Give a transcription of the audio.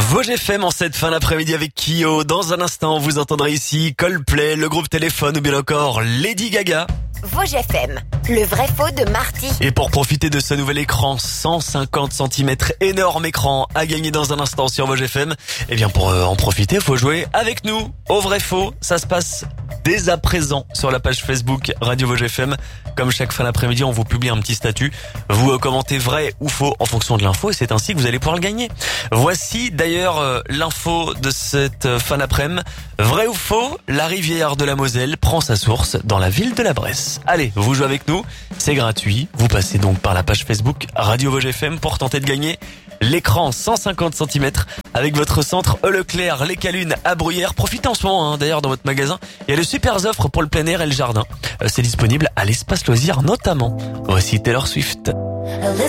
Vosges FM en cette fin d'après-midi avec Kyo. Dans un instant, vous entendrez ici Coldplay, le groupe Téléphone ou bien encore Lady Gaga. Vosges FM, le vrai faux de Marty. Et pour profiter de ce nouvel écran 150 cm, énorme écran à gagner dans un instant sur Vosges FM, eh bien pour en profiter, faut jouer avec nous au vrai faux. Ça se passe dès à présent sur la page Facebook Radio Vosges FM. Comme chaque fin d'après-midi, on vous publie un petit statut. Vous commentez vrai ou faux en fonction de l'info et c'est ainsi que vous allez pouvoir le gagner. Voici d'ailleurs l'info de cette fin d'après-midi. Vrai ou faux, la rivière de la Moselle prend sa source dans la ville de la Bresse. Allez, vous jouez avec nous, c'est gratuit. Vous passez donc par la page Facebook Radio Vosges FM pour tenter de gagner l'écran 150 cm avec votre centre Leclerc, les Calunes à Bruyères. Profitez en ce moment, d'ailleurs, dans votre magasin. Il y a de super offres pour le plein air et le jardin. C'est disponible à l'espace loisir notamment. Voici Taylor Swift.